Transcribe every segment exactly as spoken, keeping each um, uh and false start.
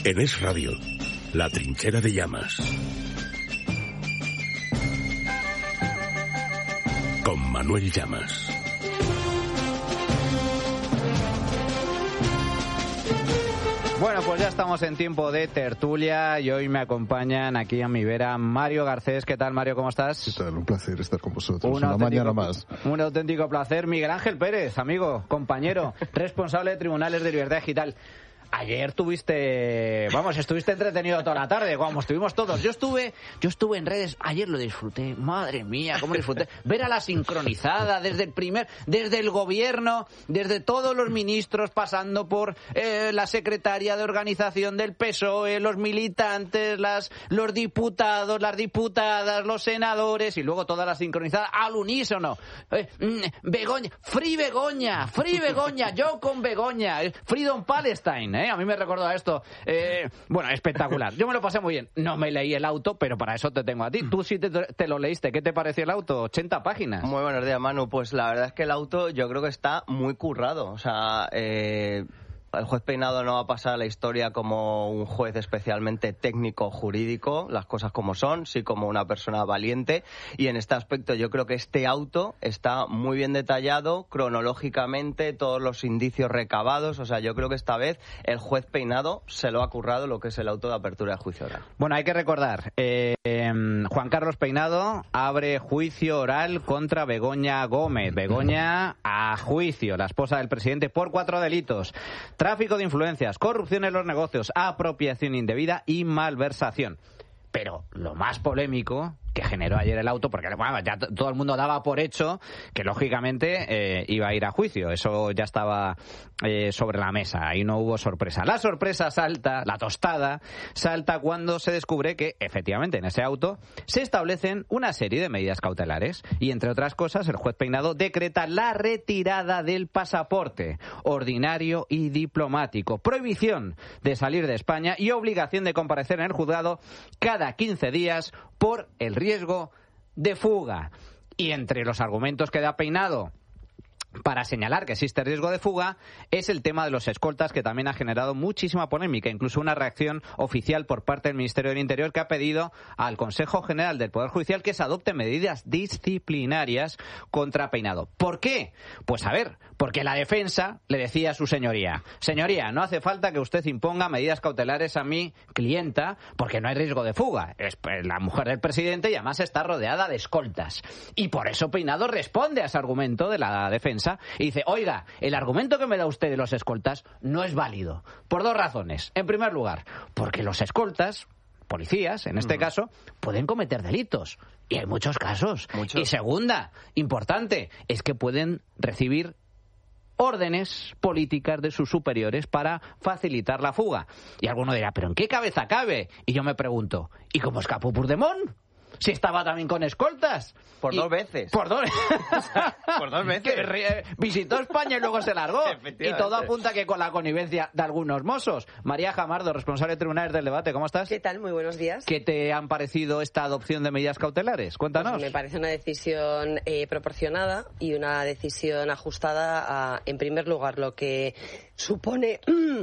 En Es Radio, La Trinchera de Llamas. Con Manuel Llamas. Bueno, pues ya estamos en tiempo de tertulia y hoy me acompañan aquí a mi vera Mario Garcés. ¿Qué tal, Mario? ¿Cómo estás? ¿Qué tal? Un placer estar con vosotros. Un Una mañana más. Un auténtico placer. Miguel Ángel Pérez, amigo, compañero, responsable de Tribunales de Libertad Digital. Ayer tuviste, vamos, estuviste entretenido toda la tarde, vamos, estuvimos todos. Yo estuve, yo estuve en redes, ayer lo disfruté, madre mía, cómo disfruté. Ver a la sincronizada desde el primer, desde el gobierno, desde todos los ministros, pasando por eh, la secretaria de organización del P S O E, los militantes, las, los diputados, las diputadas, los senadores y luego toda la sincronizada al unísono. Eh, mm, Begoña, Free Begoña, Free Begoña, yo con Begoña, Freedom Palestine. ¿Eh? A mí me recordó a esto. Eh, bueno, espectacular. Yo me lo pasé muy bien. No me leí el auto, pero para eso te tengo a ti. Tú sí te, te lo leíste. ¿Qué te pareció el auto? ochenta páginas. Muy buenos días, Manu. Pues la verdad es que el auto yo creo que está muy currado. O sea, eh... el juez Peinado no va a pasar a la historia como un juez especialmente técnico jurídico, las cosas como son, sí como una persona valiente, y en este aspecto yo creo que este auto está muy bien detallado cronológicamente, todos los indicios recabados. O sea, yo creo que esta vez el juez Peinado se lo ha currado lo que es el auto de apertura de juicio oral. Bueno, hay que recordar, eh, eh, Juan Carlos Peinado abre juicio oral contra Begoña Gómez. Begoña a juicio, la esposa del presidente, por cuatro delitos: tráfico de influencias, corrupción en los negocios, apropiación indebida y malversación. Pero lo más polémico que generó ayer el auto, porque bueno, ya t- todo el mundo daba por hecho que lógicamente eh, iba a ir a juicio, eso ya estaba eh, sobre la mesa, ahí no hubo sorpresa. La sorpresa salta, la tostada salta cuando se descubre que efectivamente en ese auto se establecen una serie de medidas cautelares y entre otras cosas el juez Peinado decreta la retirada del pasaporte ordinario y diplomático, prohibición de salir de España y obligación de comparecer en el juzgado cada quince días por el riesgo de fuga. Y entre los argumentos que da Peinado para señalar que existe riesgo de fuga es el tema de los escoltas, que también ha generado muchísima polémica, incluso una reacción oficial por parte del Ministerio del Interior, que ha pedido al Consejo General del Poder Judicial que se adopten medidas disciplinarias contra Peinado. ¿Por qué? Pues a ver, porque la defensa le decía a su señoría: señoría, no hace falta que usted imponga medidas cautelares a mi clienta porque no hay riesgo de fuga. Es la mujer del presidente y además está rodeada de escoltas. Y por eso Peinado responde a ese argumento de la defensa y dice: oiga, el argumento que me da usted de los escoltas no es válido, por dos razones. En primer lugar, porque los escoltas, policías en este uh-huh. caso, pueden cometer delitos, y hay muchos casos. ¿Muchos? Y segunda, importante, es que pueden recibir órdenes políticas de sus superiores para facilitar la fuga. Y alguno dirá: ¿pero en qué cabeza cabe? Y yo me pregunto: ¿y cómo escapó Puigdemont? Si estaba también con escoltas. Por y, dos veces. Por dos, por dos veces. Que re, visitó España y luego se largó. Y todo apunta que con la connivencia de algunos mozos. María Jamardo, responsable de Tribunales del Debate, ¿cómo estás? ¿Qué tal? Muy buenos días. ¿Qué te han parecido esta adopción de medidas cautelares? Cuéntanos. Pues me parece una decisión eh, proporcionada y una decisión ajustada a, en primer lugar, lo que supone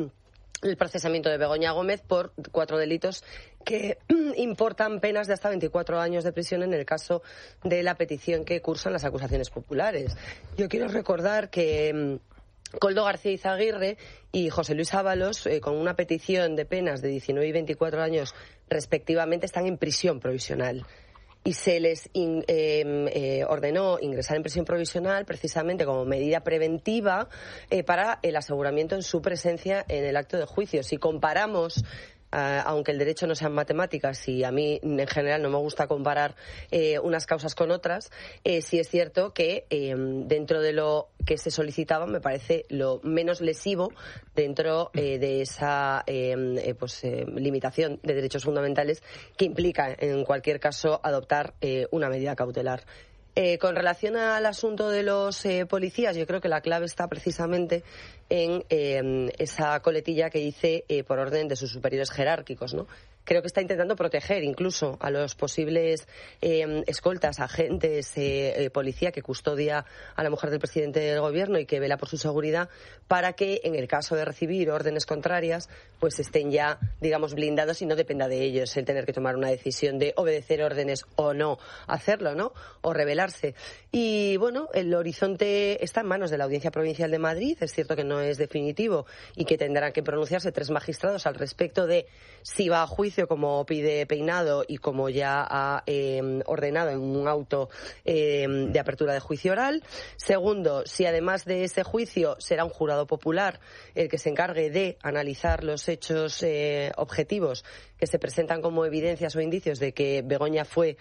el procesamiento de Begoña Gómez por cuatro delitos que importan penas de hasta veinticuatro años de prisión en el caso de la petición que cursan las acusaciones populares. Yo quiero recordar que Koldo García Izaguirre y José Luis Ábalos, eh, con una petición de penas de diecinueve y veinticuatro años respectivamente, están en prisión provisional. Y se les in, eh, eh, ordenó ingresar en prisión provisional precisamente como medida preventiva eh, para el aseguramiento en su presencia en el acto de juicio. Si comparamos, Uh, aunque el derecho no sean matemáticas y a mí en general no me gusta comparar eh, unas causas con otras, eh, sí es cierto que eh, dentro de lo que se solicitaba me parece lo menos lesivo dentro eh, de esa eh, eh, pues, eh, limitación de derechos fundamentales que implica en cualquier caso adoptar eh, una medida cautelar. Eh, con relación al asunto de los eh, policías, yo creo que la clave está precisamente en eh, esa coletilla que dice eh, por orden de sus superiores jerárquicos, ¿no? Creo que está intentando proteger incluso a los posibles eh, escoltas, agentes, eh, eh, policía que custodia a la mujer del presidente del gobierno y que vela por su seguridad, para que en el caso de recibir órdenes contrarias, pues estén ya, digamos, blindados y no dependa de ellos el tener que tomar una decisión de obedecer órdenes o no hacerlo, ¿no? O rebelarse. Y bueno, el horizonte está en manos de la Audiencia Provincial de Madrid. Es cierto que no es definitivo y que tendrán que pronunciarse tres magistrados al respecto de si va a juicio, como pide Peinado y como ya ha eh, ordenado en un auto eh, de apertura de juicio oral. Segundo, si además de ese juicio será un jurado popular el que se encargue de analizar los hechos eh, objetivos que se presentan como evidencias o indicios de que Begoña fue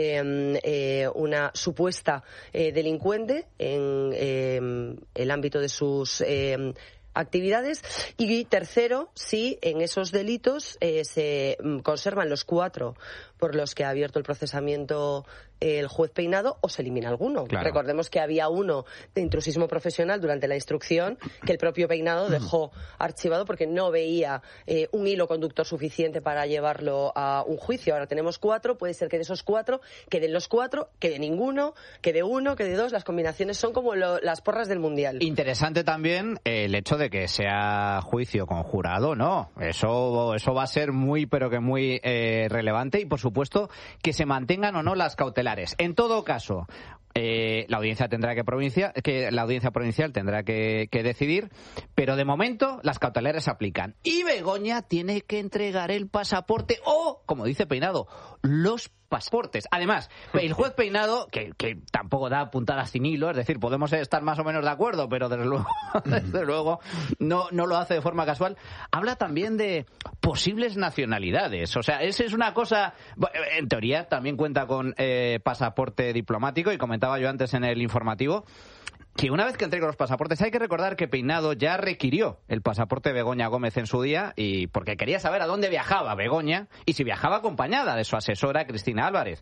eh, eh, una supuesta eh, delincuente en eh, el ámbito de sus eh, actividades. Y tercero, si en esos delitos eh, se conservan los cuatro por los que ha abierto el procesamiento el juez Peinado o se elimina alguno. Claro. Recordemos que había uno de intrusismo profesional durante la instrucción que el propio Peinado dejó archivado porque no veía eh, un hilo conductor suficiente para llevarlo a un juicio. Ahora tenemos cuatro, puede ser que de esos cuatro queden los cuatro, quede ninguno, quede uno, quede dos. Las combinaciones son como lo, las porras del Mundial. Interesante también el hecho de que sea juicio con jurado, ¿no? Eso, eso va a ser muy, pero que muy eh, relevante, y por supuesto que se mantengan o no las cautelares. En todo caso, eh, la audiencia tendrá que provincia, que la audiencia provincial tendrá que, que decidir, pero de momento las cautelares se aplican y Begoña tiene que entregar el pasaporte o, como dice Peinado, los pasaportes. Además, el juez Peinado, que, que tampoco da puntadas sin hilo, es decir, podemos estar más o menos de acuerdo, pero desde luego, desde luego no, no lo hace de forma casual, habla también de posibles nacionalidades. O sea, esa es una cosa, en teoría también cuenta con eh, pasaporte diplomático, y comentaba yo antes en el informativo que una vez que entregue los pasaportes, hay que recordar que Peinado ya requirió el pasaporte de Begoña Gómez en su día, y porque quería saber a dónde viajaba Begoña y si viajaba acompañada de su asesora Cristina Álvarez.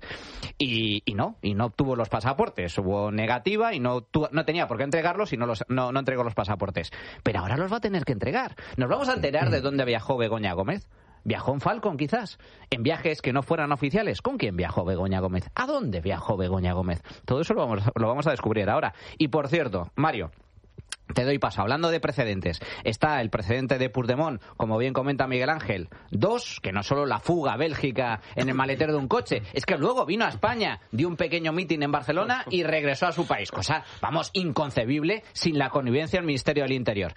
Y, y no, y no obtuvo los pasaportes. Hubo negativa y no, tuvo, no tenía por qué entregarlos y no, los, no, no entregó los pasaportes. Pero ahora los va a tener que entregar. ¿Nos vamos a enterar de dónde viajó Begoña Gómez? ¿Viajó en Falcon, quizás? ¿En viajes que no fueran oficiales? ¿Con quién viajó Begoña Gómez? ¿A dónde viajó Begoña Gómez? Todo eso lo vamos, lo vamos a descubrir ahora. Y, por cierto, Mario, te doy paso. Hablando de precedentes, está el precedente de Puigdemont, como bien comenta Miguel Ángel. Dos, que no solo la fuga a Bélgica en el maletero de un coche, es que luego vino a España, dio un pequeño mitin en Barcelona y regresó a su país. Cosa, vamos, inconcebible sin la connivencia del Ministerio del Interior.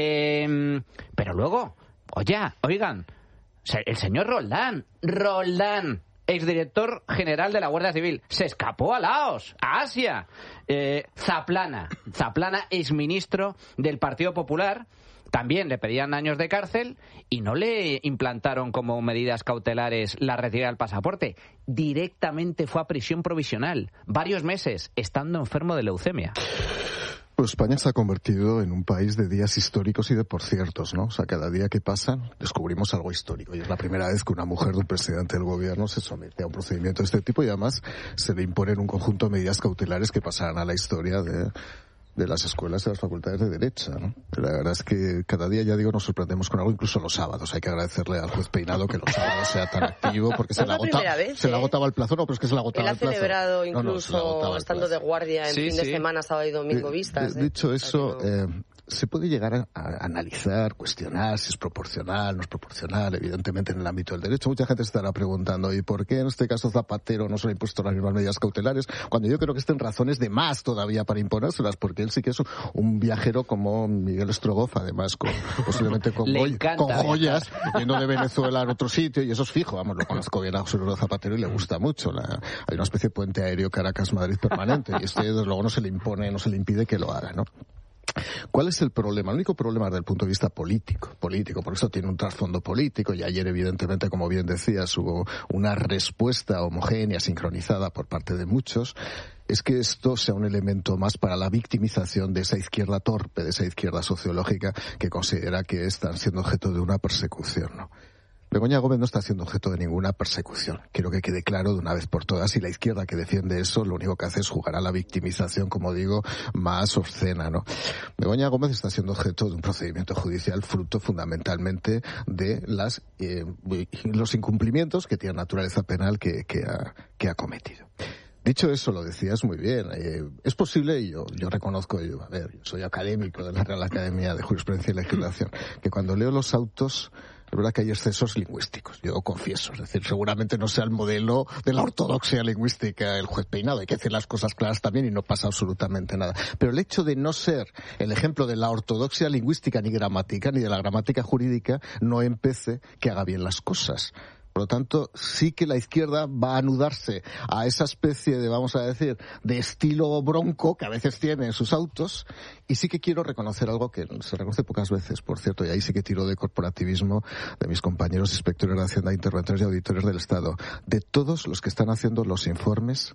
Eh, pero luego, oye, oigan, el señor Roldán, Roldán, exdirector general de la Guardia Civil, se escapó a Laos, a Asia. Eh, Zaplana, Zaplana, exministro del Partido Popular, también le pedían años de cárcel y no le implantaron como medidas cautelares la retirada del pasaporte. Directamente fue a prisión provisional, varios meses, estando enfermo de leucemia. Pues España se ha convertido en un país de días históricos y de por ciertos, ¿no? O sea, cada día que pasa descubrimos algo histórico, y es la primera vez que una mujer de un presidente del gobierno se somete a un procedimiento de este tipo, y además se le imponen un conjunto de medidas cautelares que pasarán a la historia de, de las escuelas y las facultades de Derecho, ¿no? La verdad es que cada día, ya digo, nos sorprendemos con algo, incluso los sábados. Hay que agradecerle al juez Peinado que los sábados sea tan activo, porque se, le, agota, vez, se ¿eh? le agotaba el plazo. No, pero es que se le agotaba el plazo. Él ha celebrado incluso no, no, estando de guardia en sí, fin sí. de semana, sábado y domingo, vistas. De, de, dicho eso, eh, se puede llegar a, a analizar, cuestionar si es proporcional, no es proporcional, evidentemente en el ámbito del derecho. Mucha gente se estará preguntando, ¿y por qué en este caso Zapatero no se le ha impuesto las mismas medidas cautelares? Cuando yo creo que estén razones de más todavía para imponérselas, porque él sí que es un viajero como Miguel Strogoff, además con, posiblemente con, joy- con joyas, yendo de Venezuela a otro sitio, y eso es fijo, vamos, lo conozco bien a José Luis Zapatero y le gusta mucho. La, hay una especie de puente aéreo Caracas-Madrid permanente, y este desde luego no se le impone, no se le impide que lo haga, ¿no? ¿Cuál es el problema? El único problema desde el punto de vista político, político, por eso tiene un trasfondo político, y ayer evidentemente, como bien decías, hubo una respuesta homogénea, sincronizada por parte de muchos, es que esto sea un elemento más para la victimización de esa izquierda torpe, de esa izquierda sociológica que considera que están siendo objeto de una persecución, ¿no? Begoña Gómez no está siendo objeto de ninguna persecución. Quiero que quede claro de una vez por todas, y la izquierda que defiende eso lo único que hace es jugar a la victimización, como digo, más obscena, ¿no? Begoña Gómez está siendo objeto de un procedimiento judicial fruto fundamentalmente de las eh, los incumplimientos que tiene naturaleza penal que, que, ha, que ha cometido. Dicho eso, lo decías muy bien. Eh, es posible, y yo, yo reconozco, yo, a ver, yo soy académico de la Real Academia de Jurisprudencia y Legislación, que cuando leo los autos, es verdad que hay excesos lingüísticos, yo confieso. Es decir, seguramente no sea el modelo de la ortodoxia lingüística el juez Peinado. Hay que decir las cosas claras también y no pasa absolutamente nada. Pero el hecho de no ser el ejemplo de la ortodoxia lingüística ni gramática, ni de la gramática jurídica, no empece que haga bien las cosas. Por lo tanto, sí que la izquierda va a anudarse a esa especie de, vamos a decir, de estilo bronco que a veces tiene en sus autos, y sí que quiero reconocer algo que se reconoce pocas veces, por cierto, y ahí sí que tiro de corporativismo de mis compañeros inspectores de Hacienda, interventores y auditores del Estado, de todos los que están haciendo los informes,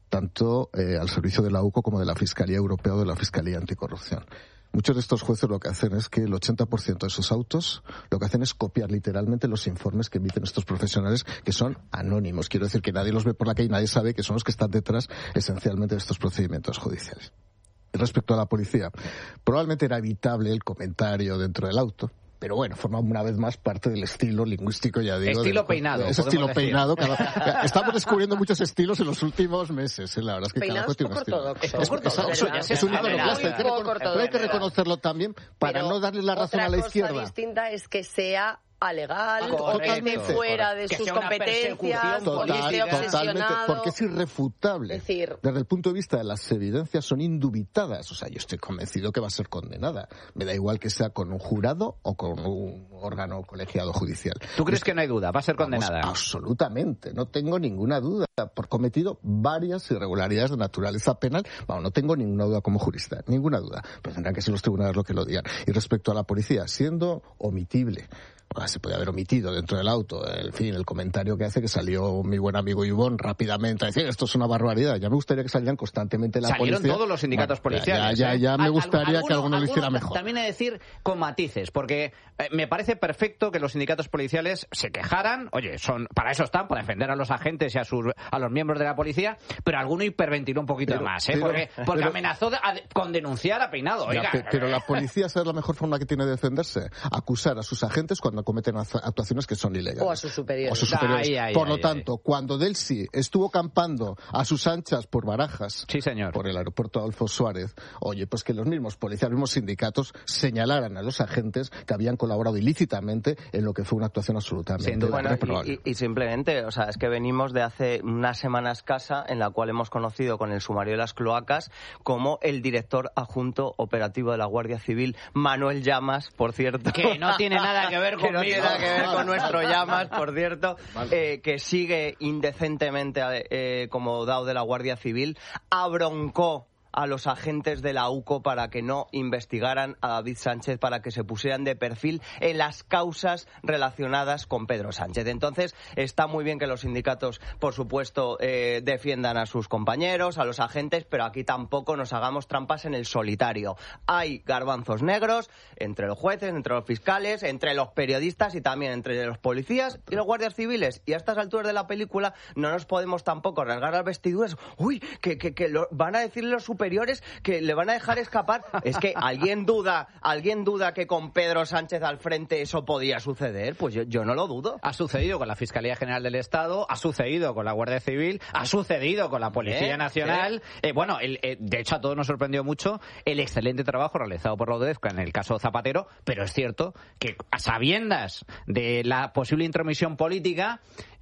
tanto eh, al servicio de la U C O como de la Fiscalía Europea o de la Fiscalía Anticorrupción. Muchos de estos jueces lo que hacen es que el ochenta por ciento de sus autos lo que hacen es copiar literalmente los informes que emiten estos profesionales, que son anónimos. Quiero decir que nadie los ve por la calle y nadie sabe que son los que están detrás esencialmente de estos procedimientos judiciales. Y respecto a la policía, probablemente era evitable el comentario dentro del auto. Pero bueno, forma una vez más parte del estilo lingüístico, ya digo. Estilo del, peinado. Ese estilo decir. peinado. Cada, estamos descubriendo muchos estilos en los últimos meses. ¿eh? La verdad es que Peinado cada es tiene poco un estilo. ortodoxo. Es, es, es, es un iconoclasta. Hay que, recono- pero hay que reconocerlo también para Pero no darle la razón a la izquierda. Otra cosa distinta es que sea alegal, Correcto, o que esté fuera de que sus sea una competencias, persecución o que esté Total, totalmente, obsesionado. porque es irrefutable. Es decir, desde el punto de vista de las evidencias son indubitadas. O sea, yo estoy convencido que va a ser condenada. Me da igual que sea con un jurado o con un órgano colegiado judicial. ¿Tú crees que no hay duda? ¿Va a ser condenada? Vamos, absolutamente, no tengo ninguna duda. Por cometido varias irregularidades de naturaleza penal. Vamos, no tengo ninguna duda como jurista, ninguna duda. Pero tendrán que ser los tribunales los que lo digan. Y respecto a la policía, siendo omitible, bueno, se puede haber omitido dentro del auto, en fin, el comentario que hace que salió mi buen amigo Ivón rápidamente a decir esto es una barbaridad. Ya me gustaría que salieran constantemente la Salieron policía. todos los sindicatos bueno, policiales. Ya, ya, ya, ¿eh? me gustaría Alguno, que alguno lo hiciera alguno, mejor. También he de decir con matices, porque eh, me parece perfecto que los sindicatos policiales se quejaran. Oye, son para eso están, para defender a los agentes y a sus a los miembros de la policía, pero alguno hiperventiló un poquito pero, más, ¿eh? pero, porque porque pero, amenazó de, a, con denunciar a Peinado. Ya, Oiga. pe- pero la policía, ¿sabes la mejor forma que tiene de defenderse? Acusar a sus agentes cuando cometen actuaciones que son ilegales. o a sus superiores. O a sus superiores. Ay, ay, por ay, lo ay, tanto, ay. cuando Delcy estuvo campando a sus anchas por Barajas, Sí, señor. por el aeropuerto Adolfo Suárez, oye, pues que los mismos policías, los mismos sindicatos señalaran a los agentes que habían colaborado ilícitamente en lo que fue una actuación absolutamente Sin duda. Bueno, reprobable. y, y, y simplemente, o sea, es que venimos de hace una semana escasa en la cual hemos conocido con el sumario de las cloacas como el director adjunto operativo de la Guardia Civil, Manuel Llamas, por cierto. Que no tiene nada que ver que no conmigo. tiene nada que ver con nuestro Llamas, por cierto, eh, que sigue indecentemente eh, como dado de la Guardia Civil, abroncó a los agentes de la U C O para que no investigaran a David Sánchez, para que se pusieran de perfil en las causas relacionadas con Pedro Sánchez. Entonces, está muy bien que los sindicatos, por supuesto, eh, defiendan a sus compañeros, a los agentes, pero aquí tampoco nos hagamos trampas en el solitario. Hay garbanzos negros entre los jueces, entre los fiscales, entre los periodistas y también entre los policías y los guardias civiles. Y a estas alturas de la película no nos podemos tampoco rasgar las vestiduras. Uy, que, que, que lo, van a decirle los superiores que le van a dejar escapar. Es que alguien duda, alguien duda que con Pedro Sánchez al frente eso podía suceder. Pues yo, yo no lo dudo. Ha sucedido con la Fiscalía General del Estado, ha sucedido con la Guardia Civil, ha sucedido con la Policía ¿Eh? Nacional. Eh, bueno, el, eh, de hecho a todos nos sorprendió mucho el excelente trabajo realizado por Rodríguez en el caso Zapatero, pero es cierto que a sabiendas de la posible intromisión política,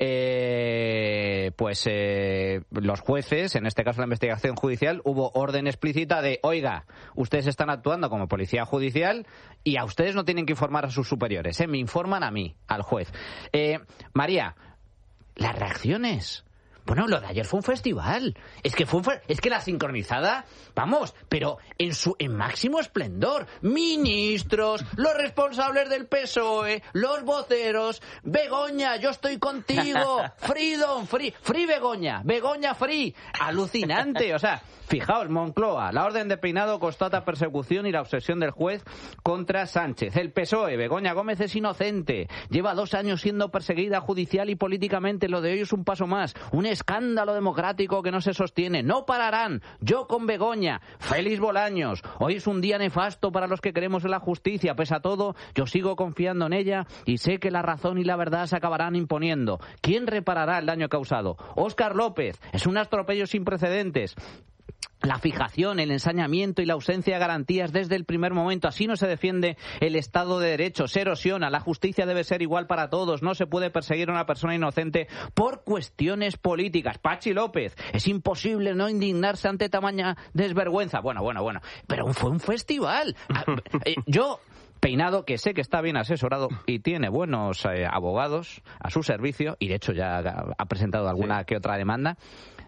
eh, pues eh, los jueces, en este caso la investigación judicial, hubo orden explícita de, oiga, ustedes están actuando como policía judicial y a ustedes no tienen que informar a sus superiores, ¿eh? Me informan a mí, al juez. Eh, María, las reacciones Bueno, lo de ayer fue un festival. Es que fue un fe- es que la sincronizada, vamos, pero en su en máximo esplendor. Ministros, los responsables del P S O E, los voceros, Begoña, yo estoy contigo, Freedom, Free, Free Begoña, Begoña Free. Alucinante, o sea, fijaos, Moncloa, la orden de Peinado constata persecución y la obsesión del juez contra Sánchez. El P S O E, Begoña Gómez es inocente, lleva dos años siendo perseguida judicial y políticamente, lo de hoy es un paso más, un escándalo democrático que no se sostiene, no pararán, yo con Begoña, Félix Bolaños, hoy es un día nefasto para los que creemos en la justicia, pese a todo, yo sigo confiando en ella y sé que la razón y la verdad se acabarán imponiendo. ¿Quién reparará el daño causado? Óscar López, es un atropello sin precedentes. La fijación, el ensañamiento y la ausencia de garantías desde el primer momento. Así no se defiende el Estado de Derecho. Se erosiona. La justicia debe ser igual para todos. No se puede perseguir a una persona inocente por cuestiones políticas. Pachi López. Es imposible no indignarse ante tamaña desvergüenza. Bueno, bueno, bueno. Pero fue un festival. Yo... Peinado, que sé que está bien asesorado y tiene buenos eh, abogados a su servicio, y de hecho ya ha presentado alguna sí. que otra demanda.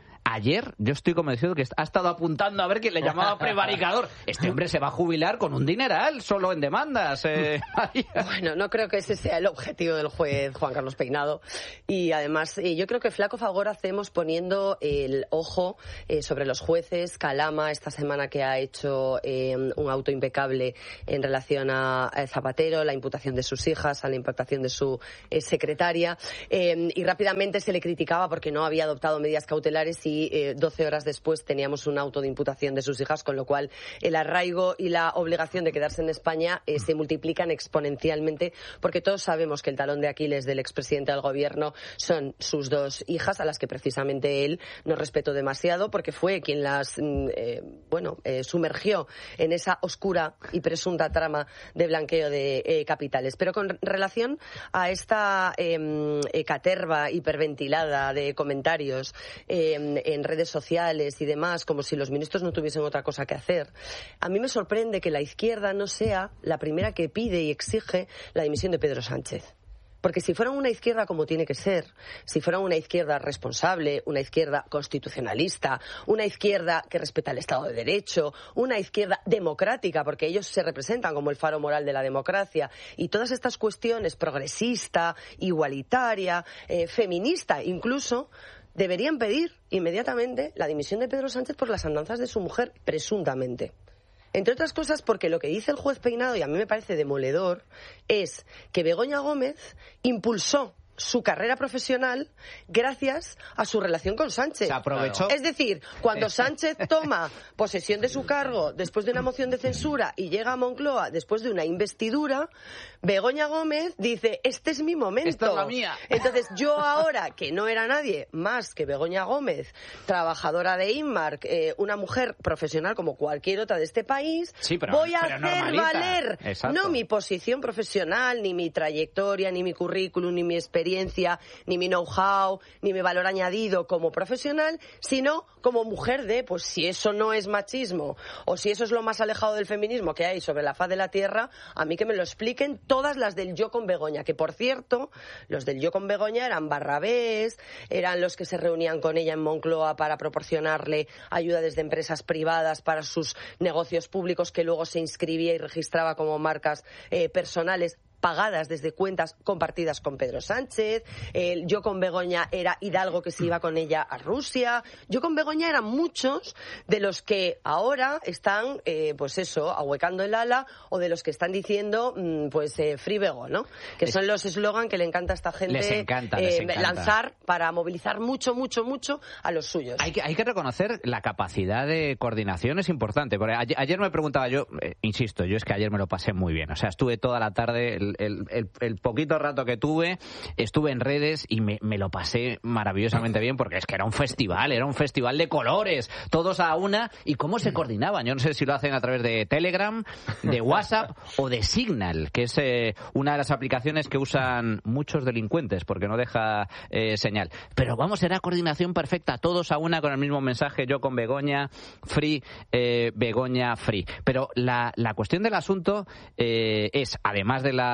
Ayer yo estoy convencido que ha estado apuntando a ver quién le llamaba prevaricador. Este hombre se va a jubilar con un dineral solo en demandas. Eh, bueno, no creo que ese sea el objetivo del juez Juan Carlos Peinado. Y además, eh, yo creo que flaco favor hacemos poniendo el ojo eh, sobre los jueces. Calama, esta semana que ha hecho eh, un auto impecable en relación a, a Zapatero, la imputación de sus hijas, a la imputación de su eh, secretaria. Eh, y rápidamente se le criticaba porque no había adoptado medidas cautelares y Eh, doce horas después teníamos un auto de imputación de sus hijas, con lo cual el arraigo y la obligación de quedarse en España eh, se multiplican exponencialmente, porque todos sabemos que el talón de Aquiles del expresidente del gobierno son sus dos hijas, a las que precisamente él no respetó demasiado, porque fue quien las eh, bueno eh, sumergió en esa oscura y presunta trama de blanqueo de eh, capitales. Pero con relación a esta eh, eh, caterva hiperventilada de comentarios eh, en redes sociales y demás, como si los ministros no tuviesen otra cosa que hacer, a mí me sorprende que la izquierda no sea la primera que pide y exige la dimisión de Pedro Sánchez. Porque si fuera una izquierda como tiene que ser, si fuera una izquierda responsable, una izquierda constitucionalista, una izquierda que respeta el Estado de Derecho, una izquierda democrática, porque ellos se representan como el faro moral de la democracia, y todas estas cuestiones, progresista, igualitaria, eh, feminista incluso, deberían pedir inmediatamente la dimisión de Pedro Sánchez por las andanzas de su mujer, presuntamente. Entre otras cosas porque lo que dice el juez Peinado, y a mí me parece demoledor, es que Begoña Gómez impulsó su carrera profesional gracias a su relación con Sánchez. Se aprovechó. Es decir, cuando Sánchez toma posesión de su cargo después de una moción de censura y llega a Moncloa después de una investidura, Begoña Gómez dice, este es mi momento. Esta es la mía. Entonces yo ahora, que no era nadie más que Begoña Gómez, trabajadora de Inmark, eh, una mujer profesional como cualquier otra de este país, sí, pero, voy a pero hacer normalita. valer Exacto. no mi posición profesional, ni mi trayectoria, ni mi currículum, ni mi experiencia, ni mi know-how, ni mi valor añadido como profesional, sino como mujer de, pues si eso no es machismo, o si eso es lo más alejado del feminismo que hay sobre la faz de la tierra, a mí que me lo expliquen todas las del Yo con Begoña, que por cierto, los del Yo con Begoña eran barrabés, eran los que se reunían con ella en Moncloa para proporcionarle ayuda desde empresas privadas para sus negocios públicos, que luego se inscribía y registraba como marcas eh, personales, pagadas desde cuentas compartidas con Pedro Sánchez. Eh, Yo con Begoña era Hidalgo, que se iba con ella a Rusia. Yo con Begoña eran muchos de los que ahora están, eh, pues eso, ahuecando el ala, o de los que están diciendo, mmm, pues, eh, Free Bego, ¿no? Que es, son los eslogan que le encanta a esta gente les encanta, eh, les encanta. lanzar para movilizar mucho, mucho, mucho a los suyos. Hay que, hay que reconocer la capacidad de coordinación, es importante. Porque ayer, ayer me preguntaba yo, eh, insisto, yo es que ayer me lo pasé muy bien. O sea, estuve toda la tarde... El, El, el, el poquito rato que tuve, estuve en redes y me, me lo pasé maravillosamente bien, porque es que era un festival, era un festival de colores, todos a una, y cómo se coordinaban. Yo no sé si lo hacen a través de Telegram, de WhatsApp o de Signal, que es eh, una de las aplicaciones que usan muchos delincuentes porque no deja eh, señal. Pero vamos, era coordinación perfecta, todos a una con el mismo mensaje, yo con Begoña, Free, eh, Begoña, Free. Pero la, la cuestión del asunto eh, es, además de la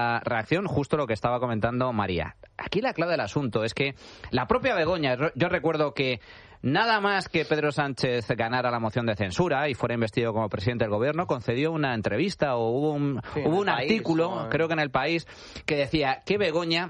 primera reacción, justo lo que estaba comentando María. Aquí la clave del asunto es que la propia Begoña, yo recuerdo que nada más que Pedro Sánchez ganara la moción de censura y fuera investido como presidente del gobierno, concedió una entrevista o hubo un, sí, hubo un artículo, país, creo que en El País, que decía que Begoña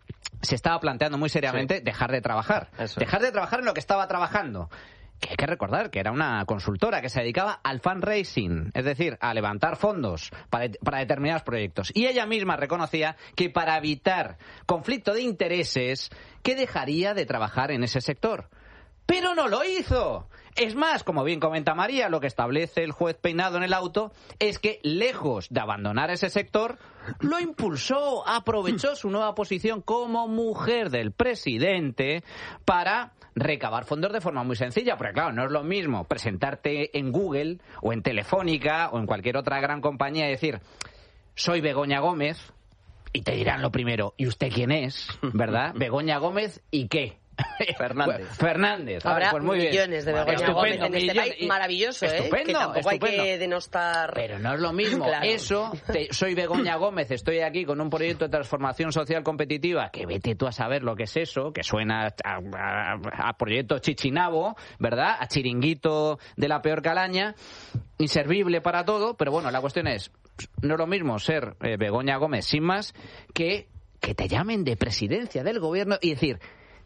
se estaba planteando muy seriamente sí. dejar de trabajar. Eso. Dejar de trabajar en lo que estaba trabajando. Que hay que recordar que era una consultora que se dedicaba al fundraising, es decir, a levantar fondos para, para determinados proyectos. Y ella misma reconocía que para evitar conflicto de intereses, que dejaría de trabajar en ese sector. Pero no lo hizo. Es más, como bien comenta María, lo que establece el juez Peinado en el auto es que, lejos de abandonar ese sector, lo impulsó, aprovechó su nueva posición como mujer del presidente para recabar fondos de forma muy sencilla. Porque claro, no es lo mismo presentarte en Google o en Telefónica o en cualquier otra gran compañía y decir, soy Begoña Gómez, y te dirán lo primero, ¿y usted quién es? ¿Verdad? Begoña Gómez, ¿y qué? Fernández. Fernández. Habrá pues muy millones bien. de Begoña Estupendo, Gómez en este millones, país. Maravilloso, estupendo, ¿eh? Que tampoco estupendo. hay que denostar... Pero no es lo mismo. Claro. Eso, te, soy Begoña Gómez, estoy aquí con un proyecto de transformación social competitiva, que vete tú a saber lo que es eso, que suena a, a, a proyecto chichinabo, ¿verdad? A chiringuito de la peor calaña, inservible para todo, pero bueno, la cuestión es, no es lo mismo ser eh, Begoña Gómez sin más que que te llamen de presidencia del gobierno y decir...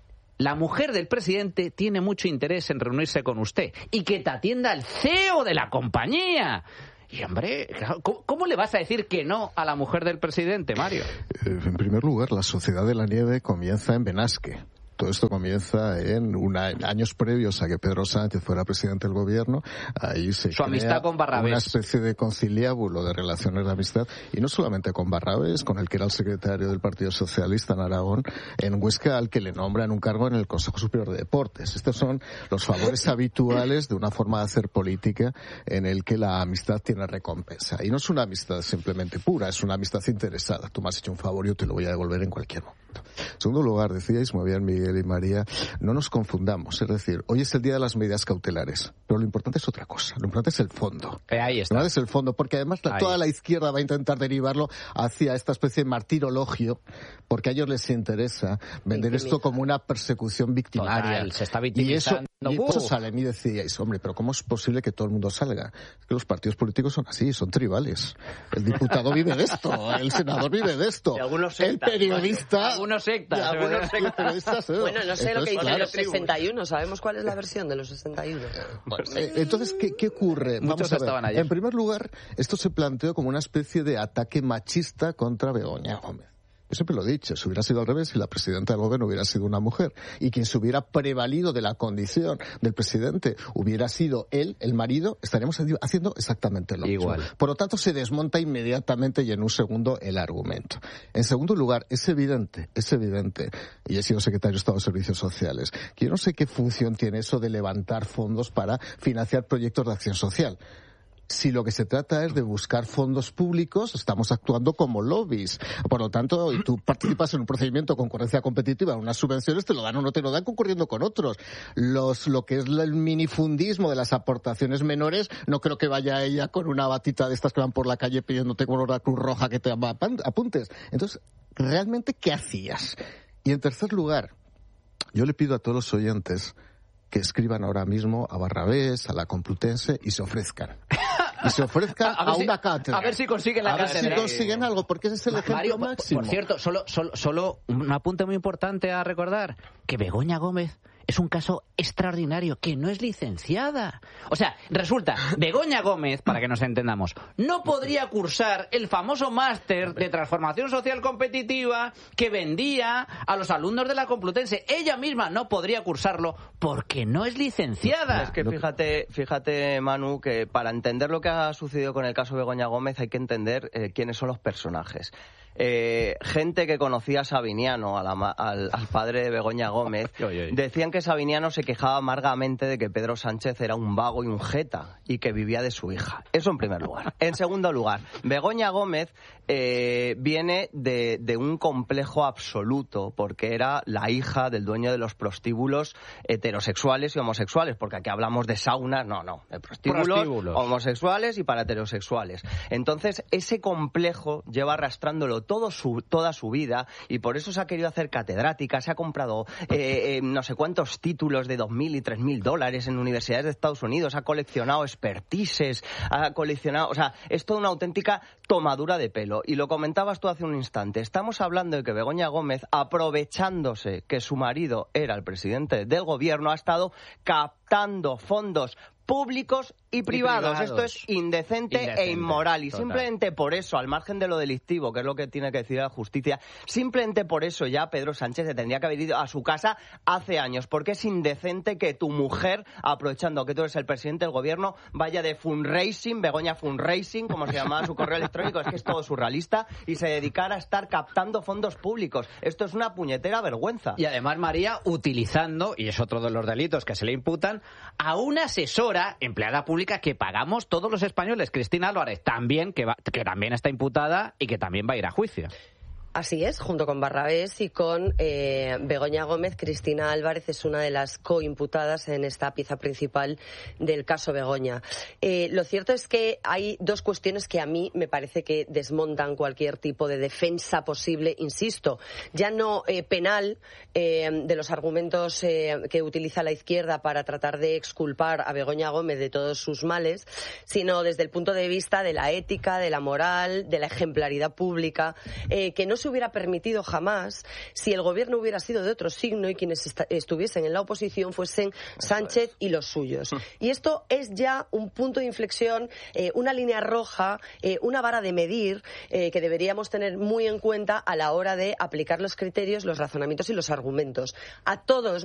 La mujer del presidente tiene mucho interés en reunirse con usted y que te atienda el C E O de la compañía. Y, hombre, ¿cómo, ¿cómo le vas a decir que no a la mujer del presidente, Mario? En primer lugar, la Sociedad de la Nieve comienza en Benasque. Todo esto comienza en, una, en años previos a que Pedro Sánchez fuera presidente del gobierno. Ahí se Su amistad con Barrabés. Una especie de conciliábulo de relaciones de amistad. Y no solamente con Barrabés, con el que era el secretario del Partido Socialista en Aragón, en Huesca, al que le nombran un cargo en el Consejo Superior de Deportes. Estos son los favores habituales de una forma de hacer política en el que la amistad tiene recompensa. Y no es una amistad simplemente pura, es una amistad interesada. Tú me has hecho un favor, yo te lo voy a devolver en cualquier momento. En segundo lugar, decíais muy bien, Miguel y María, no nos confundamos. Es decir, hoy es el día de las medidas cautelares, pero lo importante es otra cosa. Lo importante es el fondo. Eh, ahí está. Lo importante es el fondo, porque además la, toda la izquierda va a intentar derivarlo hacia esta especie de martirologio, porque a ellos les interesa vender esto como una persecución victimaria. Total, se está victimizando. Y eso, y eso salen y decíais, hombre, pero ¿cómo es posible que todo el mundo salga? Es que los partidos políticos son así, son tribales. El diputado vive de esto, el senador vive de esto, el periodista... Algunos sectas. Algunos sectas. Bueno, no sé lo que dicen los sesenta y uno. ¿Sabemos cuál es la versión de los sesenta y uno? Bueno, entonces, ¿qué, qué ocurre? Muchos Vamos a ver. estaban allí. En primer lugar, esto se planteó como una especie de ataque machista contra Begoña Gómez. Yo siempre lo he dicho, si hubiera sido al revés, si la presidenta del gobierno hubiera sido una mujer y quien se hubiera prevalido de la condición del presidente hubiera sido él, el marido, estaríamos haciendo exactamente lo Igual. mismo. Por lo tanto, se desmonta inmediatamente y en un segundo el argumento. En segundo lugar, es evidente, es evidente, y he sido secretario de Estado de Servicios Sociales, que yo no sé qué función tiene eso de levantar fondos para financiar proyectos de acción social. Si lo que se trata es de buscar fondos públicos, estamos actuando como lobbies. Por lo tanto, y tú participas en un procedimiento de concurrencia competitiva, unas subvenciones te lo dan o no te lo dan concurriendo con otros. Los, lo que es el minifundismo de las aportaciones menores, no creo que vaya ella con una batita de estas que van por la calle pidiéndote con la Cruz Roja que te apuntes. Entonces, ¿realmente qué hacías? Y en tercer lugar, yo le pido a todos los oyentes que escriban ahora mismo a Barrabés, a la Complutense y se ofrezcan. Y se ofrezcan a, a, a una si, cátedra. A ver si consiguen la a cátedra. A ver si consiguen algo, porque ese es el ejemplo Mario, máximo. Por cierto, solo, solo, solo un apunte muy importante a recordar, que Begoña Gómez es un caso extraordinario, que no es licenciada. O sea, resulta, Begoña Gómez, para que nos entendamos, no podría cursar el famoso máster de transformación social competitiva que vendía a los alumnos de la Complutense. Ella misma no podría cursarlo porque no es licenciada. Es que fíjate, fíjate, Manu, que para entender lo que ha sucedido con el caso Begoña Gómez hay que entender eh, quiénes son los personajes. Eh, gente que conocía a Sabiniano, a la, al, al padre de Begoña Gómez, decían que Sabiniano se quejaba amargamente de que Pedro Sánchez era un vago y un jeta y que vivía de su hija. Eso en primer lugar. En segundo lugar, Begoña Gómez eh, viene de, de un complejo absoluto porque era la hija del dueño de los prostíbulos heterosexuales y homosexuales, porque aquí hablamos de saunas, no, no, de prostíbulos, prostíbulos homosexuales y para heterosexuales. Entonces, ese complejo lleva arrastrándolo todo su, toda su vida y por eso se ha querido hacer catedrática, se ha comprado eh, eh, no sé cuántos títulos de dos mil y tres mil dólares en universidades de Estados Unidos, ha coleccionado expertises, ha coleccionado... O sea, es toda una auténtica tomadura de pelo. Y lo comentabas tú hace un instante. Estamos hablando de que Begoña Gómez, aprovechándose que su marido era el presidente del gobierno, ha estado captando fondos públicos y privados. y privados. Esto es indecente, indecente e inmoral. Y total. Simplemente por eso, al margen de lo delictivo, que es lo que tiene que decir la justicia, simplemente por eso ya Pedro Sánchez se tendría que haber ido a su casa hace años. Porque es indecente que tu mujer, aprovechando que tú eres el presidente del gobierno, vaya de fundraising, Begoña Fundraising, como se llamaba su correo electrónico, es que es todo surrealista, y se dedicara a estar captando fondos públicos. Esto es una puñetera vergüenza. Y además, María, utilizando, y es otro de los delitos que se le imputan, a una asesora empleada pública que pagamos todos los españoles, Cristina Álvarez, también que, va, que también está imputada y que también va a ir a juicio. Así es, junto con Barrabés y con eh, Begoña Gómez, Cristina Álvarez es una de las coimputadas en esta pieza principal del caso Begoña. Eh, lo cierto es que hay dos cuestiones que a mí me parece que desmontan cualquier tipo de defensa posible, insisto, ya no eh, penal eh, de los argumentos eh, que utiliza la izquierda para tratar de exculpar a Begoña Gómez de todos sus males, sino desde el punto de vista de la ética, de la moral, de la ejemplaridad pública, eh, que no se hubiera permitido jamás si el gobierno hubiera sido de otro signo y quienes est- estuviesen en la oposición fuesen Sánchez y los suyos. Y esto es ya un punto de inflexión, eh, una línea roja, eh, una vara de medir eh, que deberíamos tener muy en cuenta a la hora de aplicar los criterios, los razonamientos y los argumentos. A todos